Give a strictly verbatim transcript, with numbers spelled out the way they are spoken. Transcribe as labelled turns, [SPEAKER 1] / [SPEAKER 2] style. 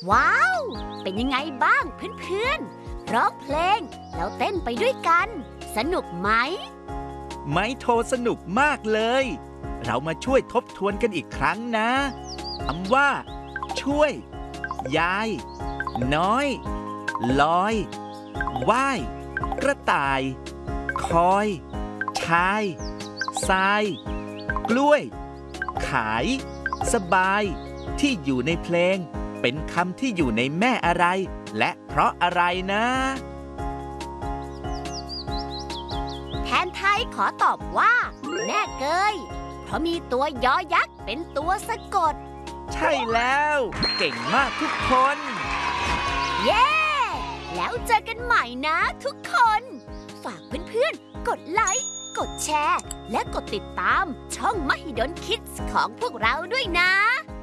[SPEAKER 1] ว้าว เป็นยังไงบ้างเพื่อนๆร้องเพลงแล้วเต้นไปด้วยกัน สนุกไหม
[SPEAKER 2] ไม้โทสนุกมากเลย เรามาช่วยทบทวนกันอีกครั้งนะคำว่า ช่วย ยาย น้อย ลอย ว่าย กระต่าย คอย ชายทราย กล้วย ขาย สบาย ที่อยู่ในเพลงเป็นคำที่อยู่ในแม่อะไร และเพราะอะไรนะ
[SPEAKER 1] แทนไทยขอตอบว่า แม่เกย เพราะมีตัวยอยักษ์เป็นตัวสะกด
[SPEAKER 2] ใช่แล้ว เก่งมากทุกคน
[SPEAKER 1] เย้ แล้วเจอกันใหม่นะทุกคน ฝากเพื่อนๆ กดไลค์ กดแชร์ และกดติดตามช่อง Mahidol Kids ของพวกเราด้วยนะ